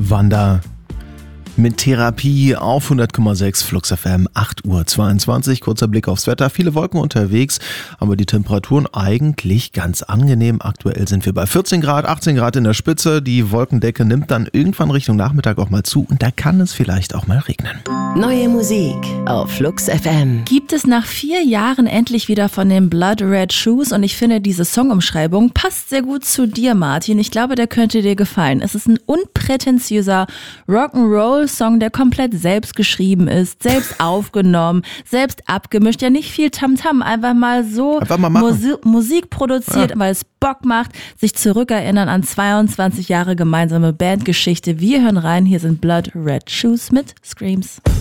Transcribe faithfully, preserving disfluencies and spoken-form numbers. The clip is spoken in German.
Wanda mit Therapie auf hundert Komma sechs Flux F M, acht Uhr zweiundzwanzig. Kurzer Blick aufs Wetter. Viele Wolken unterwegs, aber die Temperaturen eigentlich ganz angenehm. Aktuell sind wir bei vierzehn Grad, achtzehn Grad in der Spitze. Die Wolkendecke nimmt dann irgendwann Richtung Nachmittag auch mal zu und da kann es vielleicht auch mal regnen. Neue Musik auf Flux F M. Gibt es nach vier Jahren endlich wieder von den Blood Red Shoes und ich finde, diese Songumschreibung passt sehr gut zu dir, Martin. Ich glaube, der könnte dir gefallen. Es ist ein unprätentiöser Rock'n'Roll-Song, der komplett selbst geschrieben ist, selbst aufgenommen, selbst abgemischt. Ja, nicht viel Tamtam, einfach mal so einfach mal Musi- Musik produziert, Ja. weil es Bock macht, sich zurückerinnern an zweiundzwanzig Jahre gemeinsame Bandgeschichte. Wir hören rein, hier sind Blood Red Shoes mit Screams.